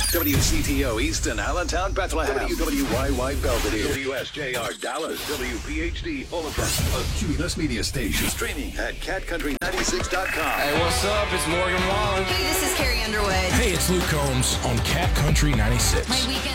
WCTO Easton, Allentown, Bethlehem. WWYY Belvedere. WSJR Dallas. WPHD Olathe. A Cumulus Media Station. Streaming at catcountry96.com. Hey, what's up? It's Morgan Wallen. Hey, this is Carrie Underwood. Hey, it's Luke Combs on Cat Country 96. My weekend